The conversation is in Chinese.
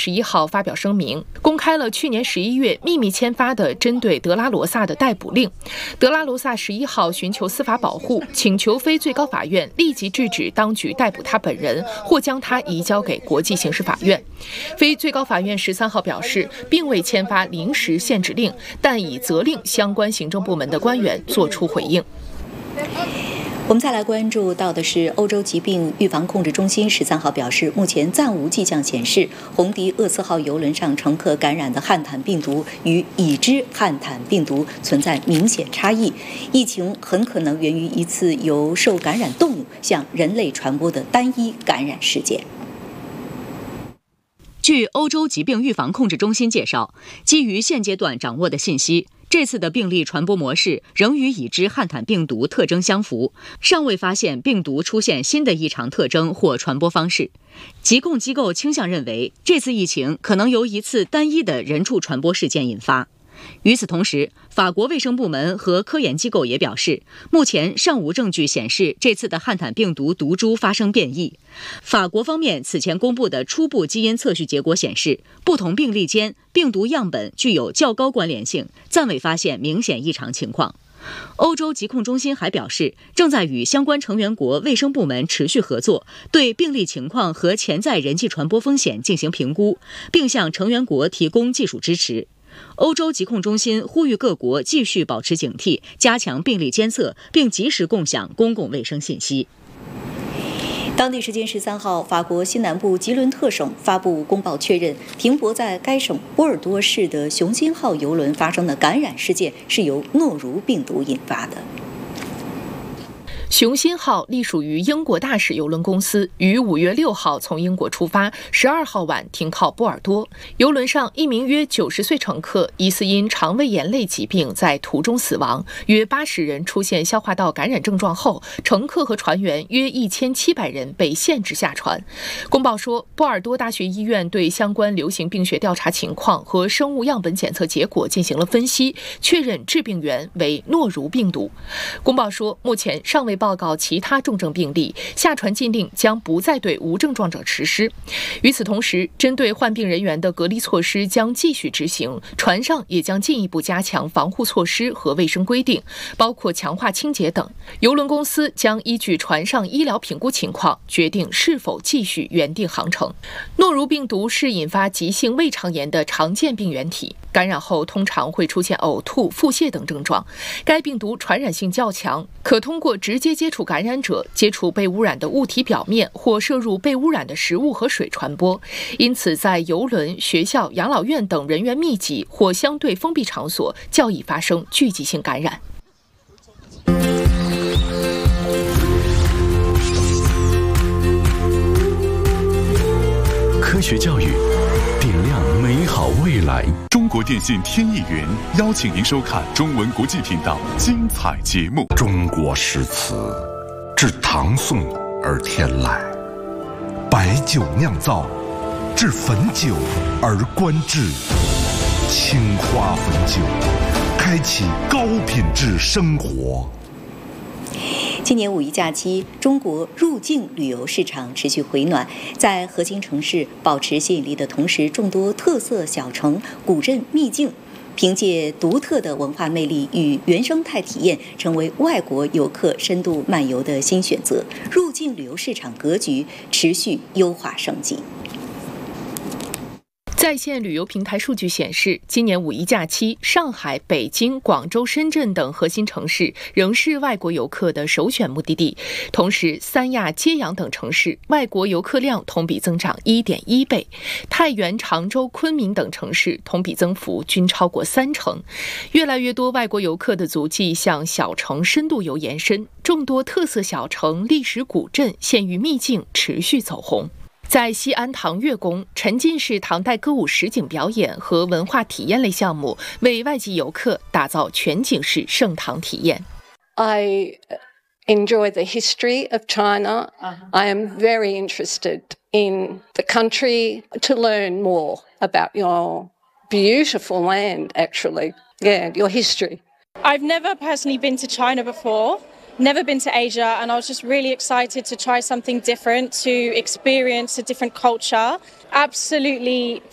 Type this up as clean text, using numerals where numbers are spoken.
11号发表声明，公开了去年11月秘密签发的针对德拉罗萨的逮捕令。德拉罗萨11号寻求司法保护，请求非最高法院立即制止当局逮捕他本人，或将他移交给国际刑事法院。非最高法院13号表示，并未签发临时限制令，但已责令相关行政部门的官员作出回应。 我们再来关注到的是，欧洲疾病预防控制中心13号表示，目前暂无迹象显示红迪厄斯号邮轮上乘客感染的汉坦病毒与已知汉坦病毒存在明显差异，疫情很可能源于一次由受感染动物向人类传播的单一感染事件。 据欧洲疾病预防控制中心介绍，基于现阶段掌握的信息，这次的病例传播模式仍与已知汉坦病毒特征相符，尚未发现病毒出现新的异常特征或传播方式。疾控机构倾向认为，这次疫情可能由一次单一的人畜传播事件引发。与此同时，法国卫生部门和科研机构也表示，目前尚无证据显示这次的汉坦病毒毒株发生变异。法国方面此前公布的初步基因测序结果显示，不同病例间病毒样本具有较高关联性，暂未发现明显异常情况。欧洲疾控中心还表示，正在与相关成员国卫生部门持续合作，对病例情况和潜在人际传播风险进行评估，并向成员国提供技术支持。欧洲疾控中心呼吁各国继续保持警惕，加强病例监测，并及时共享公共卫生信息。 当地时间13号，法国西南部吉伦特省发布公报确认，停泊在该省波尔多市的雄心号邮轮发生的感染事件是由诺如病毒引发的。 雄心号隶属于英国大使邮轮公司，于5月6号从英国出发，12号晚停靠波尔多。邮轮上一名约90岁乘客疑似因肠胃炎类疾病在途中死亡，约80人出现消化道感染症状后，乘客和船员约1700人被限制下船。公报说，波尔多大学医院对相关流行病学调查情况和生物样本检测结果进行了分析，确认致病源为诺如病毒。公报说，目前尚未报告其他重症病例，下船禁令将不再对无症状者实施。与此同时，针对患病人员的隔离措施将继续执行，船上也将进一步加强防护措施和卫生规定，包括强化清洁等。邮轮公司将依据船上医疗评估情况，决定是否继续原定航程。诺如病毒是引发急性胃肠炎的常见病原体，感染后通常会出现呕吐、腹泻等症状。该病毒传染性较强，可通过直接接触感染者接触被污染的物体表面或摄入被污染的食物和水传播，因此在邮轮、学校、养老院等人员密集或相对封闭场所较易发生聚集性感染。 科学教育，点亮美好未来。中国电信天意云邀请您收看中文国际频道精彩节目。 中国诗词自唐宋而天来，白酒酿造，至汾酒而观致，青花汾酒，开启高品质生活。 今年5一假期，中国入境旅游市场持续回暖，在核心城市保持吸引力的同时，众多特色小城、古镇秘境，凭借独特的文化魅力与原生态体验，成为外国游客深度漫游的新选择。入境旅游市场格局持续优化升级。 在线旅游平台数据显示，今年5一假期，上海、北京、广州、深圳等核心城市仍是外国游客的首选目的地。同时，三亚、揭阳等城市外国游客量同比增长 1.1 倍，太原、常州、昆明等城市同比增幅均超过30%。越来越多外国游客的足迹向小城深度游延伸，众多特色小城、历史古镇、县域秘境持续走红。在西安唐月宫，沉浸式唐代歌舞实景表演和文化体验类项目为外籍游客打造全景式盛唐体验。 I enjoy the history of China. I am very interested in the country to learn more about your beautiful land, actually. Yeah, your history. I've never personally been to China before.Never been to Asia, and I was just really excited to try something different, to experience a different culture. Absolutely